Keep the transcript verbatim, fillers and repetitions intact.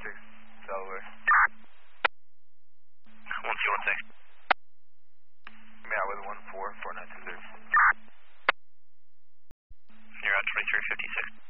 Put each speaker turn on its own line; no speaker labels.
six, Delaware.
one two one six.
Yeah, with one four, four nine two zero.
You're on twenty-three fifty-six.